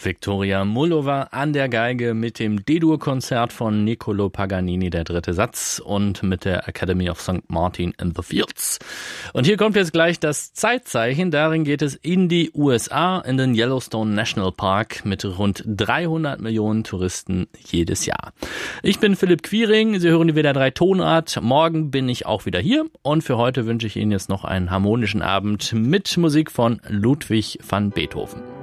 Viktoria Mullova an der Geige mit dem D-Dur-Konzert von Niccolò Paganini, der dritte Satz, und mit der Academy of St. Martin in the Fields. Und hier kommt jetzt gleich das Zeitzeichen. Darin geht es in die USA, in den Yellowstone National Park mit rund 300 Millionen Touristen jedes Jahr. Ich bin Philipp Quiring, Sie hören die WDR 3 Tonart. Morgen bin ich auch wieder hier und für heute wünsche ich Ihnen jetzt noch einen harmonischen Abend mit Musik von Ludwig van Beethoven.